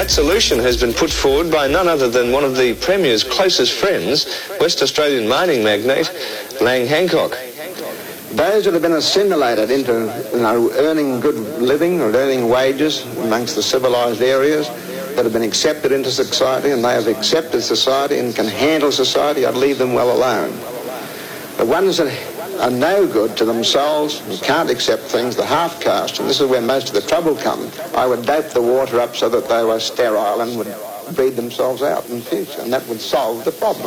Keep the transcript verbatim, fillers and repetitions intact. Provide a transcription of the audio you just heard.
that solution has been put forward by none other than one of the Premier's closest friends, West Australian mining magnate, Lang Hancock. Those that have been assimilated into, you know, earning good living or earning wages amongst the civilised areas, that have been accepted into society, and they have accepted society and can handle society, I'd leave them well alone. The ones that are no good to themselves and can't accept things, the half-caste, and this is where most of the trouble comes, I would dope the water up so that they were sterile and would breed themselves out in future, and that would solve the problem.